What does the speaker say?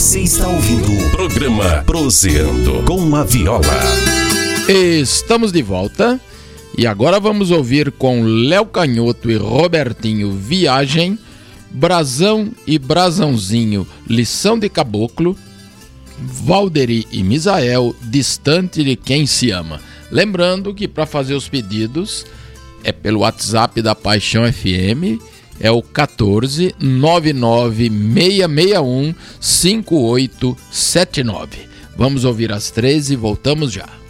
Você está ouvindo o programa Proseando com a Viola. Estamos de volta e agora vamos ouvir com Léo Canhoto e Robertinho Viagem, Brasão e Brasãozinho, Lição de Caboclo, Valderi e Misael, Distante de Quem Se Ama. Lembrando que para fazer os pedidos é pelo WhatsApp da Paixão FM, é o 14 99 661 5879. Vamos ouvir as 13 e voltamos já.